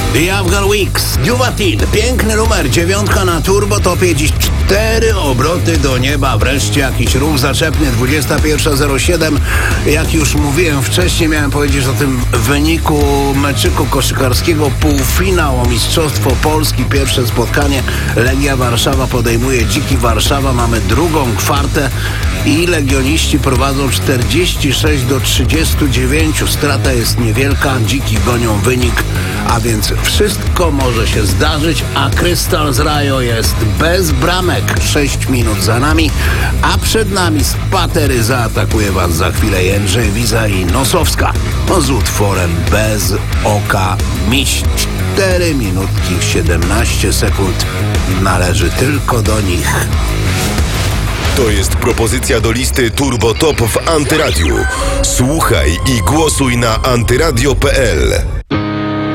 The Afghan Weeks, Duvatin, piękny numer, 9 na turbo topie, dziś 4 obroty do nieba, wreszcie jakiś ruch zaczepny, 21:07. Jak już mówiłem wcześniej, miałem powiedzieć o tym wyniku meczyku koszykarskiego, półfinał o Mistrzostwo Polski, pierwsze spotkanie, Legia Warszawa podejmuje Dziki Warszawa, mamy drugą kwartę i legioniści prowadzą 46-39, strata jest niewielka, Dziki gonią wynik, a więc wszystko może się zdarzyć, a Krystal z Rajo jest bez bramek. 6 minut za nami, a przed nami z patery zaatakuje was za chwilę Jędrzej Wiza i Nosowska. Z utworem Bez oka miś. 4 minutki 17 sekund należy tylko do nich. To jest propozycja do listy Turbo Top w Antyradiu. Słuchaj i głosuj na antyradio.pl.